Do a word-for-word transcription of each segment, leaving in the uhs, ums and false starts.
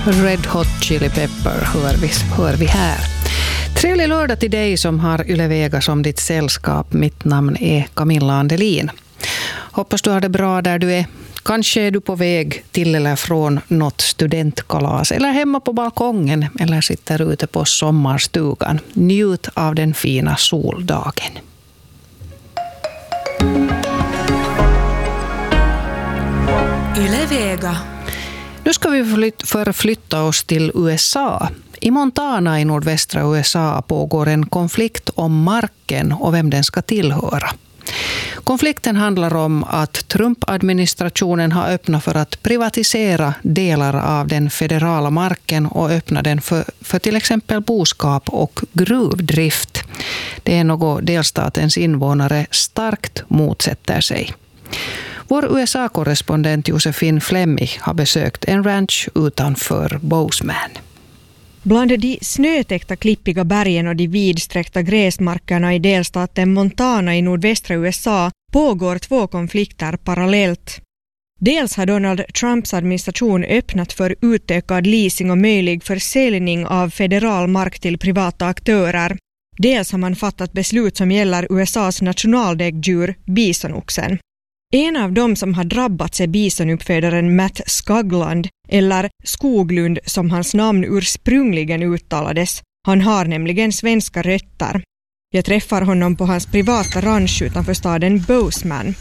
Red Hot Chili Pepper hör vi, hör vi här. Trevlig lördag till dig som har Yle Vega som ditt sällskap. Mitt namn är Camilla Andelin. Hoppas du har det bra där du är. Kanske är du på väg till eller från något studentkalas eller hemma på balkongen eller sitter ute på sommarstugan. Njut av den fina soldagen. Yle Vega. Nu ska vi förflytta oss till U S A. I Montana i nordvästra U S A pågår en konflikt om marken och vem den ska tillhöra. Konflikten handlar om att Trump-administrationen har öppnat för att privatisera delar av den federala marken och öppna den för, för till exempel boskap och gruvdrift. Det är något delstatens invånare starkt motsätter sig. Vår U S A-korrespondent Josefin Flemmi har besökt en ranch utanför Bozeman. Bland de snötäckta klippiga bergen och de vidsträckta gräsmarkerna i delstaten Montana i nordvästra U S A pågår två konflikter parallellt. Dels har Donald Trumps administration öppnat för utökad leasing och möjlig försäljning av federal mark till privata aktörer. Dels har man fattat beslut som gäller U S A:s nationaldäggdjur, bisonoxen. En av dem som har drabbats är bisonuppfödaren Matt Skoglund, eller Skoglund som hans namn ursprungligen uttalades. Han har nämligen svenska rötter. Jag träffar honom på hans privata ranch utanför staden Bozeman.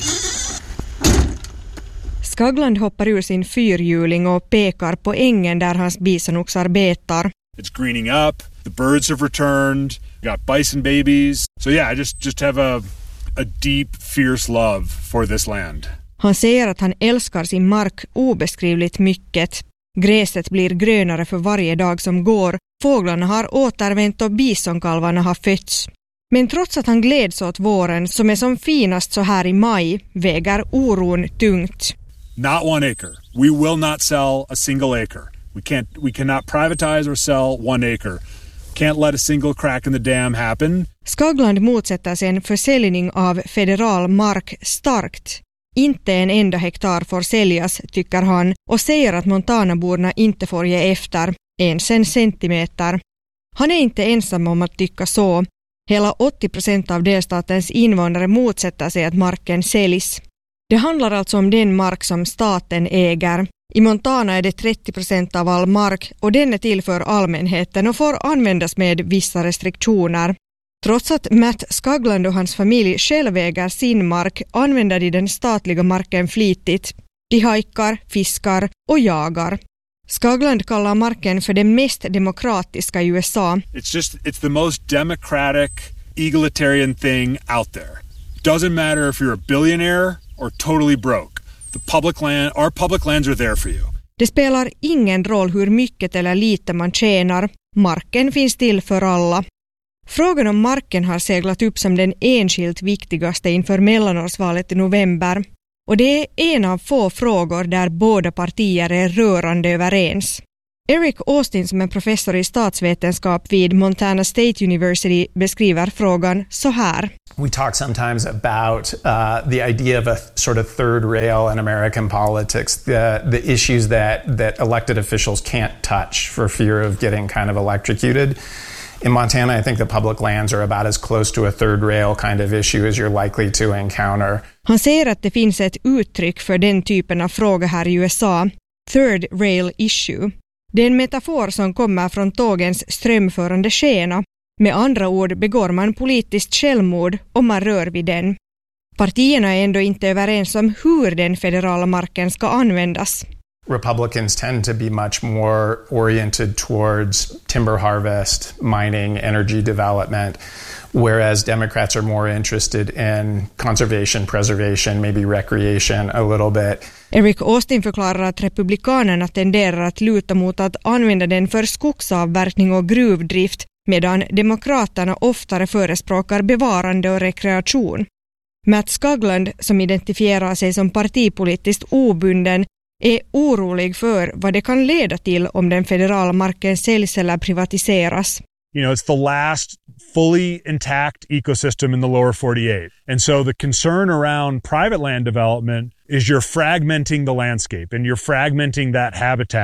Skoglund hoppar ur sin fyrhjuling och pekar på ängen där hans bisonoxar betar. It's greening up, the birds have returned, we got bison babies. So yeah, I just, just have a... a deep, fierce love for this land. Han säger att han älskar sin mark obeskrivligt mycket. Gräset blir grönare för varje dag som går. Fåglarna har återvänt och bisonkalvarna har fötts. Men trots att han gläds åt våren som är som finast så här i maj väger oron tungt. Not one acre. We will not sell a single acre. We can't, we cannot privatize or sell one acre. Can't let a single crack in the dam happen. Skoglund motsätter sig en försäljning av federal mark starkt. Inte en enda hektar får säljas, tycker han, och säger att Montanaborna inte får ge efter, ens en centimeter. Han är inte ensam om att tycka så. Hela åttio procent av delstatens invånare motsätter sig att marken säljs. Det handlar alltså om den mark som staten äger. I Montana är det trettio procent av all mark och den är till för allmänheten och får användas med vissa restriktioner. Trots att Matt Skoglund och hans familj själv äger sin mark använder de den statliga marken flitigt. De hajkar, fiskar och jagar. Skoglund kallar marken för det mest demokratiska i U S A. It's just, it's the most democratic, egalitarian thing out there. Doesn't matter if you're a billionaire or totally broke. The public land, our public lands are there for you. Det spelar ingen roll hur mycket eller lite man tjänar. Marken finns till för alla. Frågan om marken har seglat upp som den enskilt viktigaste inför mellanårsvalet i november. Och det är en av få frågor där båda partier är rörande överens. Eric Austin, som är professor i statsvetenskap vid Montana State University, beskriver frågan så här. We talk sometimes about uh, the idea of a sort of third rail in American politics, the the issues that that elected officials can't touch for fear of getting kind of electrocuted. In Montana, I think the public lands are about as close to a third rail kind of issue as you're likely to encounter. Han säger att det finns ett uttryck för den typen av fråga här i U S A, third rail issue. Det är en metafor som kommer från tågens strömförande skena. Med andra ord begår man politiskt självmord om man rör vid den. Partierna är ändå inte överens om hur den federala marken ska användas. Republicans tend to be much more oriented towards timber harvest, mining, energy development, whereas Democrats are more interested in conservation, preservation, maybe recreation a little bit. Eric Austin förklarar att republikanerna tenderar att luta mot att använda den för skogsavverkning och gruvdrift, medan demokraterna oftare förespråkar bevarande och rekreation. Matt Skoglund, som identifierar sig som partipolitiskt obunden, är orolig för vad det kan leda till om den federala marken säljs eller privatiseras. You know, it's the last fully intact ecosystem in the lower forty-eight. And so the concern around private land development is you're fragmenting the landscape and you're fragmenting that habitat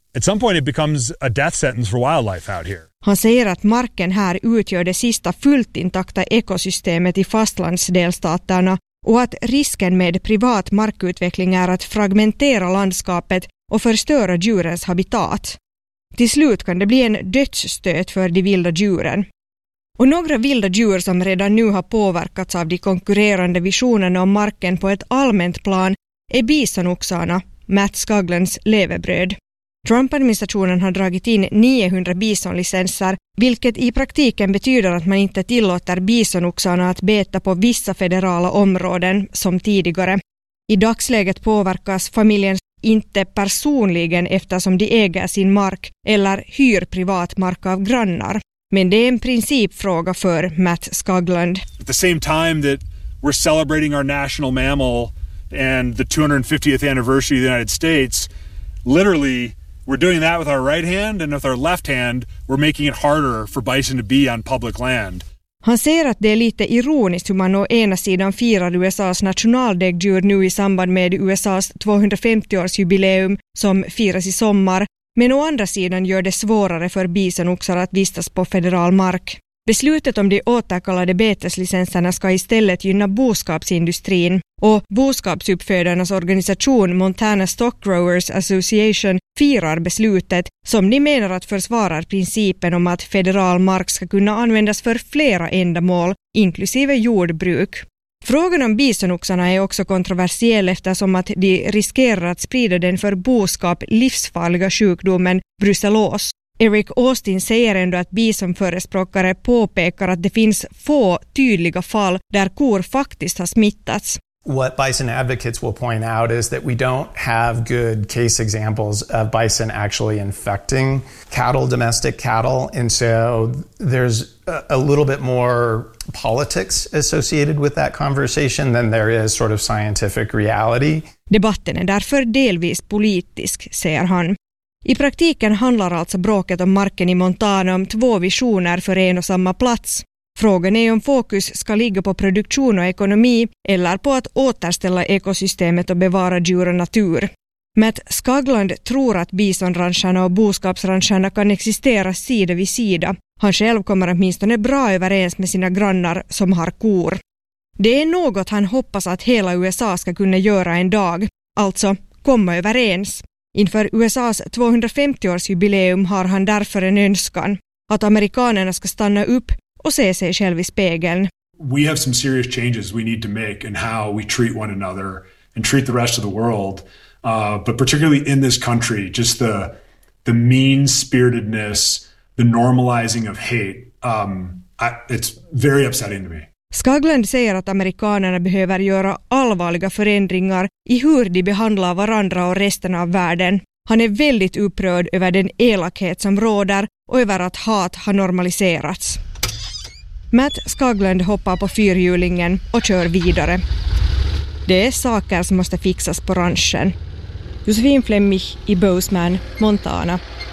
At some point it becomes a death sentence for wildlife out here. Han säger att marken här utgör det sista fullt intakta ekosystemet i fastlandsdelstaterna och att risken med privat markutveckling är att fragmentera landskapet och förstöra djurens habitat. Till slut kan det bli en dödsstöt för de vilda djuren. Och några vilda djur som redan nu har påverkats av de konkurrerande visionerna om marken på ett allmänt plan är bisonoxarna, Matt Scoglands levebröd. Trump-administrationen har dragit in niohundra bisonlicenser, vilket i praktiken betyder att man inte tillåter bisonoxarna att beta på vissa federala områden som tidigare. I dagsläget påverkas familjen inte personligen eftersom de äger sin mark eller hyr privat mark av grannar. Men det är en principfråga för Matt Scogland. At the same time that we're celebrating our national mammal and the two hundred fiftieth anniversary of the United States, literally we're doing that with our right hand, and with our left hand we're making it harder for bison to be on public land. Han säger att det är lite ironiskt hur man å ena sidan firar U S A:s nationaldäggdjur nu i samband med U S A:s tvåhundrafemtioårsjubileum som firas i sommar, men å andra sidan gör det svårare för bisonoxar att vistas på federal mark. Beslutet om de återkallade beteslicenserna ska istället gynna boskapsindustrin, och boskapsuppfödarnas organisation Montana Stock Growers Association firar beslutet som de menar att försvarar principen om att federal mark ska kunna användas för flera ändamål, inklusive jordbruk. Frågan om bisonoxarna är också kontroversiell eftersom att de riskerar att sprida den för boskap livsfarliga sjukdomen brucellos. Eric Austin säger ändå att bisonförespråkare påpekar att det finns få tydliga fall där kor faktiskt har smittats. What bison advocates will point out is that we don't have good case examples of bison actually infecting cattle, domestic cattle, and so there's a, a little bit more politics associated with that conversation than there is sort of scientific reality. Debatten är därför delvis politisk, säger han. I praktiken handlar alltså bråket om marken i Montana om två visioner för en och samma plats. Frågan är om fokus ska ligga på produktion och ekonomi eller på att återställa ekosystemet och bevara djur och natur. Matt Scogland tror att bisonrancharna och boskapsrancharna kan existera sida vid sida. Han själv kommer åtminstone bra överens med sina grannar som har kor. Det är något han hoppas att hela U S A ska kunna göra en dag, alltså komma överens. Inför U S A:s tvåhundrafemtioårsjubileum har han därför en önskan att amerikanerna ska stanna upp och se sig själv i spegeln. We have some serious changes we need to make in how we treat one another and treat the rest of the world. Uh, but particularly in this country, just the the mean-spiritedness, the normalizing of hate, um, I, it's very upsetting to me. Scogland säger att amerikanerna behöver göra allvarliga förändringar i hur de behandlar varandra och resten av världen. Han är väldigt upprörd över den elakhet som råder och över att hat har normaliserats. Matt Scogland hoppar på fyrhjulingen och kör vidare. Det är saker som måste fixas på ranchen. Josefin Flemmich i Bozeman, Montana.